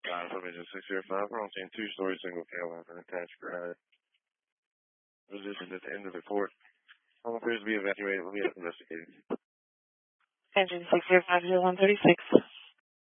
Information 605. We're on scene, two-story single family with an attached garage. Position at the end of the court. All appears to be evacuated. We'll be investigating. Engine 6050136.